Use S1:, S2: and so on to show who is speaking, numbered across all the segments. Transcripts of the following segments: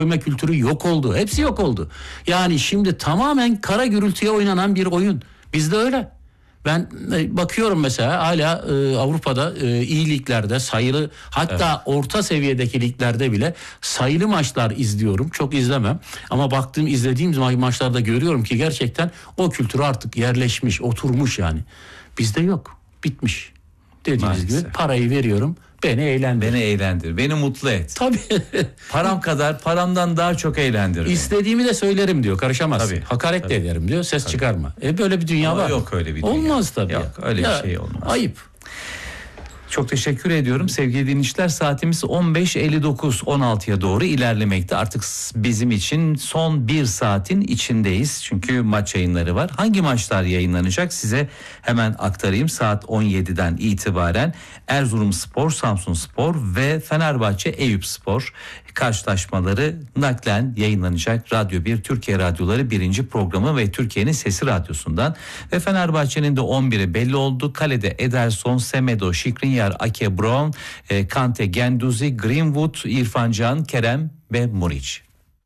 S1: koyma kültürü yok oldu. Hepsi yok oldu. Yani şimdi tamamen kara gürültüye oynanan bir oyun. Bizde öyle. Ben bakıyorum mesela hala Avrupa'da iyi liglerde sayılı, hatta orta seviyedeki liglerde bile sayılı maçlar izliyorum. Çok izlemem ama izlediğim maçlarda görüyorum ki gerçekten o kültür artık yerleşmiş, oturmuş yani. Bizde yok. Bitmiş. Dediğiniz
S2: Maalesef.
S1: gibi parayı veriyorum. Beni eğlendir.
S2: Beni mutlu et.
S1: Tabii.
S2: Paramdan daha çok eğlendir.
S1: İstediğimi de söylerim diyor. Karışamazsın.
S2: Tabii,
S1: Hakaret de ederim diyor. Ses çıkarma. Böyle bir dünya
S2: Ama
S1: var.
S2: yok öyle bir dünya.
S1: Olmaz tabii.
S2: Yok öyle bir şey olmaz.
S1: Ayıp.
S2: Çok teşekkür ediyorum sevgili dinleyiciler. Saatimiz 15.59, 16'ya doğru ilerlemekte. Artık bizim için son bir saatin içindeyiz. Çünkü maç yayınları var. Hangi maçlar yayınlanacak size hemen aktarayım. Saat 17'den itibaren Erzurumspor, Samsunspor ve Fenerbahçe Eyüpspor karşılaşmaları naklen yayınlanacak. Radyo 1 Türkiye Radyoları 1. programı ve Türkiye'nin Sesi Radyosu'ndan. Ve Fenerbahçe'nin de 11'i belli oldu. Kalede Ederson, Semedo, Skriniar, Ake, Brown, Kante, Genduzi, Greenwood, İrfan Can, Kerem ve Muriç.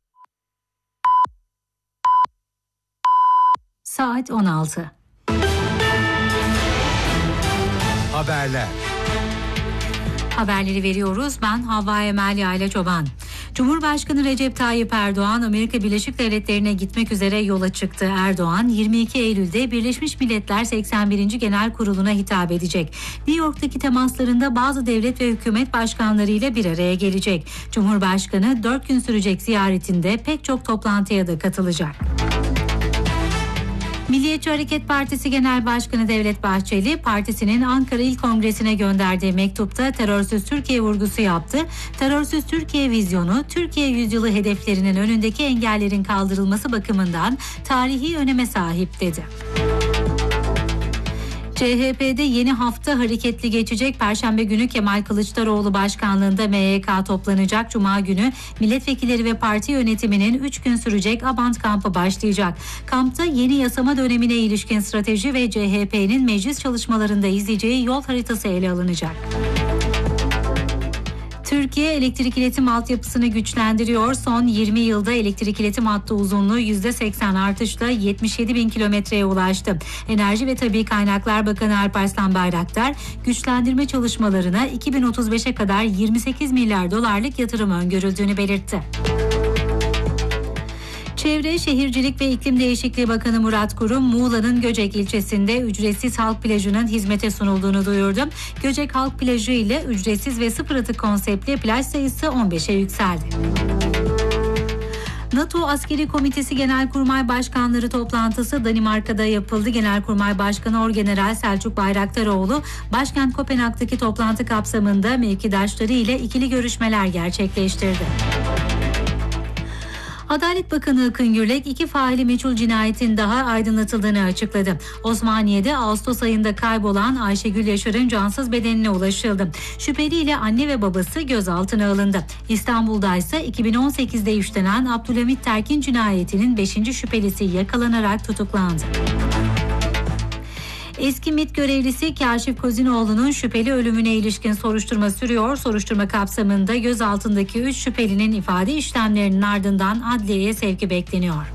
S3: Saat 16.
S4: Haberler.
S3: Haberleri veriyoruz. Ben Havva Emel Yayla Çoban. Cumhurbaşkanı Recep Tayyip Erdoğan Amerika Birleşik Devletleri'ne gitmek üzere yola çıktı. Erdoğan 22 Eylül'de Birleşmiş Milletler 81. Genel Kurulu'na hitap edecek. New York'taki temaslarında bazı devlet ve hükümet başkanlarıyla bir araya gelecek. Cumhurbaşkanı 4 gün sürecek ziyaretinde pek çok toplantıya da katılacak. Milliyetçi Hareket Partisi Genel Başkanı Devlet Bahçeli, partisinin Ankara İl Kongresi'ne gönderdiği mektupta terörsüz Türkiye vurgusu yaptı. Terörsüz Türkiye vizyonu, Türkiye yüzyılı hedeflerinin önündeki engellerin kaldırılması bakımından tarihi öneme sahip dedi. CHP'de yeni hafta hareketli geçecek. Perşembe günü Kemal Kılıçdaroğlu başkanlığında MYK toplanacak. Cuma günü milletvekilleri ve parti yönetiminin 3 gün sürecek Abant kampı başlayacak. Kampta yeni yasama dönemine ilişkin strateji ve CHP'nin meclis çalışmalarında izleyeceği yol haritası ele alınacak. Türkiye elektrik iletim altyapısını güçlendiriyor. Son 20 yılda elektrik iletim hattı uzunluğu %80 artışla 77 bin kilometreye ulaştı. Enerji ve Tabii Kaynaklar Bakanı Alparslan Bayraktar, güçlendirme çalışmalarına 2035'e kadar 28 milyar dolarlık yatırım öngörüldüğünü belirtti. Çevre, Şehircilik ve İklim Değişikliği Bakanı Murat Kurum, Muğla'nın Göcek ilçesinde ücretsiz halk plajının hizmete sunulduğunu duyurdu. Göcek Halk Plajı ile ücretsiz ve sıfır atık konseptli plaj sayısı 15'e yükseldi. NATO Askeri Komitesi Genelkurmay Başkanları toplantısı Danimarka'da yapıldı. Genelkurmay Başkanı Orgeneral Selçuk Bayraktaroğlu, başkent Kopenhag'daki toplantı kapsamında mevkidaşları ile ikili görüşmeler gerçekleştirdi. Adalet Bakanı Akın Gürlek 2 faili meçhul cinayetin daha aydınlatıldığını açıkladı. Osmaniye'de Ağustos ayında kaybolan Ayşegül Yaşar'ın cansız bedenine ulaşıldı. Şüpheliyle anne ve babası gözaltına alındı. İstanbul'da ise 2018'de işlenen Abdülhamit Terkin cinayetinin 5. şüphelisi yakalanarak tutuklandı. Eski MİT görevlisi Kâşif Kozinoğlu'nun şüpheli ölümüne ilişkin soruşturma sürüyor. Soruşturma kapsamında gözaltındaki 3 şüphelinin ifade işlemlerinin ardından adliyeye sevki bekleniyor.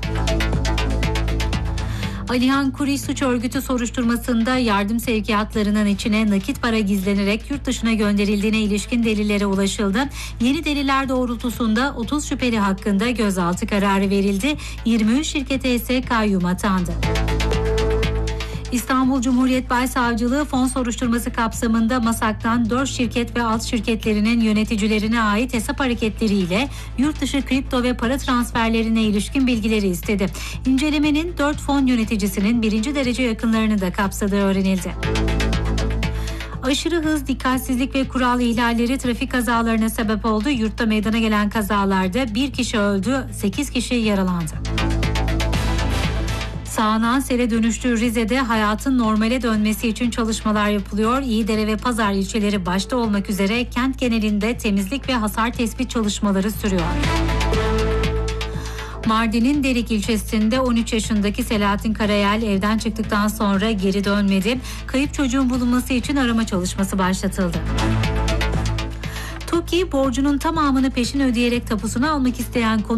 S3: Alihan Kuriş Suç Örgütü soruşturmasında yardım sevkiyatlarının içine nakit para gizlenerek yurt dışına gönderildiğine ilişkin delillere ulaşıldı. Yeni deliller doğrultusunda 30 şüpheli hakkında gözaltı kararı verildi. 23 şirkete ise kayyum atandı. İstanbul Cumhuriyet Başsavcılığı fon soruşturması kapsamında MASAK'tan 4 şirket ve alt şirketlerinin yöneticilerine ait hesap hareketleriyle yurt dışı kripto ve para transferlerine ilişkin bilgileri istedi. İncelemenin 4 fon yöneticisinin 1. derece yakınlarını da kapsadığı öğrenildi. Aşırı hız, dikkatsizlik ve kural ihlalleri trafik kazalarına sebep oldu. Yurtta meydana gelen kazalarda 1 kişi öldü, 8 kişi yaralandı. Sağanan sele dönüştüğü Rize'de hayatın normale dönmesi için çalışmalar yapılıyor. İyidere ve Pazar ilçeleri başta olmak üzere kent genelinde temizlik ve hasar tespit çalışmaları sürüyor. Mardin'in Derik ilçesinde 13 yaşındaki Selahattin Karayel evden çıktıktan sonra geri dönmedi. Kayıp çocuğun bulunması için arama çalışması başlatıldı. TOKİ borcunun tamamını peşin ödeyerek tapusunu almak isteyen